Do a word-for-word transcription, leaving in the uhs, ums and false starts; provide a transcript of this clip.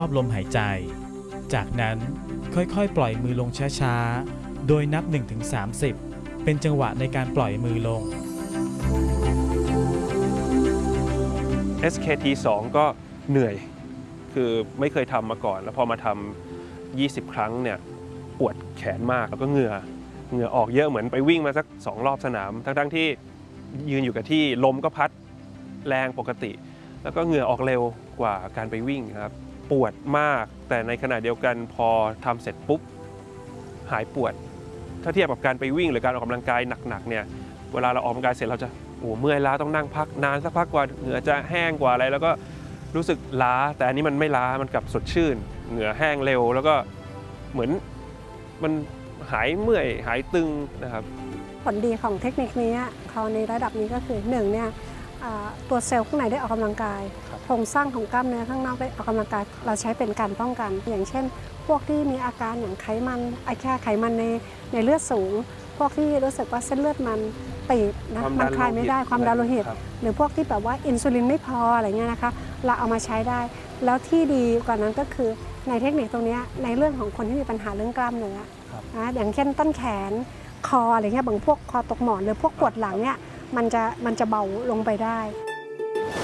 รอบลมหายใจจากนั้นค่อยๆปล่อยมือลงช้าๆโดยนับ หนึ่งถึงสามสิบ เป็นจังหวะในการปล่อยมือลงเอส เค ที สอง ก็เหนื่อยคือไม่เคยทำมาก่อนแล้วพอมาทำยี่สิบครั้งเนี่ยปวดแขนมากแล้วก็เหงื่อเหงื่อออกเยอะเหมือนไปวิ่งมาสักสองรอบสนามทั้งๆที่ยืนอยู่กับที่ลมก็พัดแรงปกติแล้วก็เหงื่อออกเร็วกว่าการไปวิ่งครับปวดมากแต่ในขณะเดียวกันพอทำเสร็จปุ๊บหายปวดถ้าเทียบกับการไปวิ่งหรือการออกกำลังกายหนักๆเนี่ยเวลาเราออกกำลังกายเสร็จเราจะโอ้เมื่อยล้าต้องนั่งพักนานสักพักกว่าเหงื่อจะแห้งกว่าอะไรแล้วก็รู้สึกล้าแต่อันนี้มันไม่ล้ามันกลับสดชื่นเหงื่อแห้งเร็วแล้วก็เหมือนมันหายเมื่อยหายตึงนะครับผลดีของเทคนิคนี้เขาในระดับนี้ก็คือหนึ่งเนี่ยตัวเซลล์ข้างในได้ออกกำลังกายโครงสร้างของกล้ามเนื้อข้างนอกได้ออกกำลังกายเราใช้เป็นการป้องกันอย่างเช่นพวกที่มีอาการอย่างไขมันไอแค่ไขมันในในเลือดสูงพวกที่รู้สึกว่าเส้นเลือดมันตีบนะมันคลายไม่ได้ความดันโลหิตหรือพวกที่แบบว่าอินซูลินไม่พออะไรเงี้ยนะคะเราเอามาใช้ได้แล้วที่ดีกว่านั้นก็คือในเทคนิคตรงนี้ในเรื่องของคนที่มีปัญหาเรื่องกล้ามเนื้อนะอย่างเช่นต้นแขนคออะไรเงี้ยบางพวกคอตกหมอนหรือพวกปวดหลังเนี่ยมันจะมันจะเบาลงไปได้